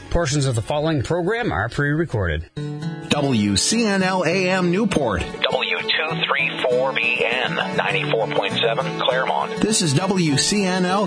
Portions of the following program are pre-recorded. WCNL AM Newport. W234BN 94.7 Claremont. This is WCNL